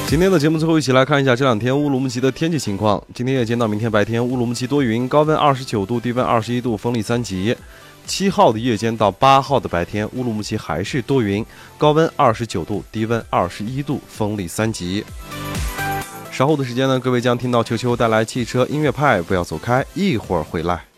今天的节目最后一起来看一下这两天乌鲁木齐的天气情况。今天夜间到明天白天，乌鲁木齐多云，高温29度，低温21度，风力3级。7号的夜间到8号的白天，乌鲁木齐还是多云，高温29度，低温21度，风力3级。稍后的时间呢，各位将听到球球带来汽车音乐派，不要走开，一会儿回来。